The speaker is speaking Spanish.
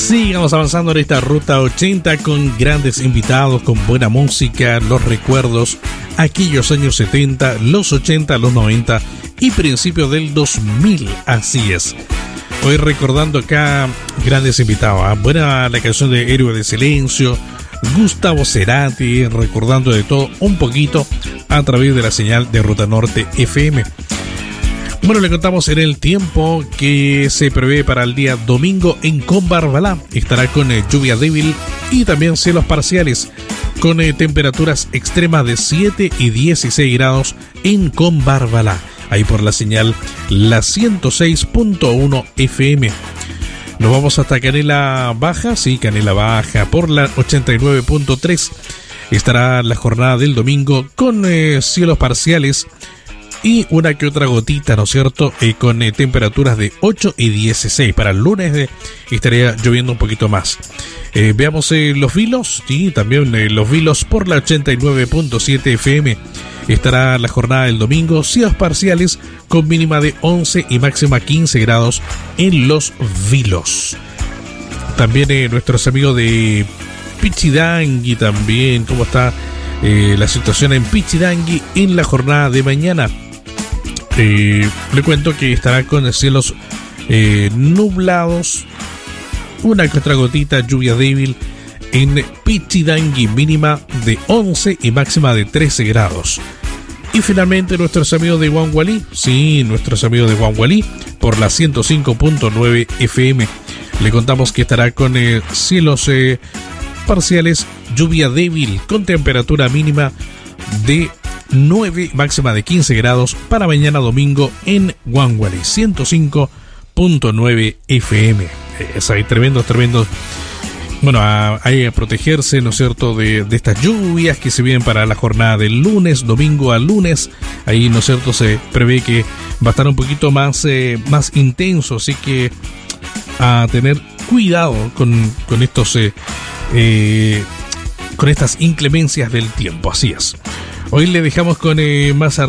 Sigamos avanzando en esta Ruta 80 con grandes invitados, con buena música, los recuerdos, aquellos años 70, los 80, los 90 y principios del 2000, así es. Hoy recordando acá grandes invitados, buena la canción de Héroe de Silencio, Gustavo Cerati, recordando de todo un poquito a través de la señal de Ruta Norte FM. Bueno, le contamos en el tiempo que se prevé para el día domingo en Combarbalá. Estará con lluvia débil y también cielos parciales, con temperaturas extremas de 7 y 16 grados en Combarbalá. Ahí por la señal la 106.1 FM. Nos vamos hasta Canela Baja, sí, Canela Baja, por la 89.3. Estará la jornada del domingo con cielos parciales y una que otra gotita, ¿no es cierto? Con temperaturas de 8 y 16. Para el lunes estaría lloviendo un poquito más. Veamos los Vilos, sí, también los Vilos por la 89.7 FM. Estará la jornada del domingo, cielos parciales con mínima de 11 y máxima 15 grados en los Vilos. También nuestros amigos de Pichidangui también, ¿cómo está la situación en Pichidangui en la jornada de mañana? Le cuento que estará con cielos nublados, una que otra gotita, lluvia débil en Pichidangui, mínima de 11 y máxima de 13 grados. Y finalmente nuestros amigos de Huangualí, sí, nuestros amigos de Huangualí, por la 105.9 FM. Le contamos que estará con cielos parciales, lluvia débil, con temperatura mínima de 9, máxima de 15 grados para mañana domingo en Huangualí, 105.9 FM. Es ahí tremendos. Bueno, hay que protegerse, ¿no es cierto?, de estas lluvias que se vienen para la jornada del lunes, domingo a lunes. Ahí, ¿no es cierto?, se prevé que va a estar un poquito más intenso, así que a tener cuidado con estos con estas inclemencias del tiempo, así es. Hoy le dejamos con más